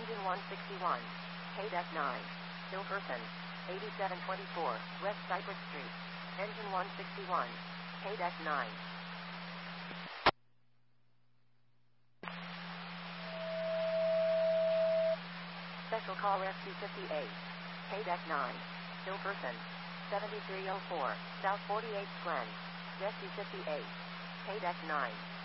Engine 161. KDEC 9. Still person. 8724, West Cypress Street. Engine 161. KDEC 9. Special call Rescue 58. KDEC 9. Still person. 7304, South 48th Glen. Rescue 58. KDEC 9.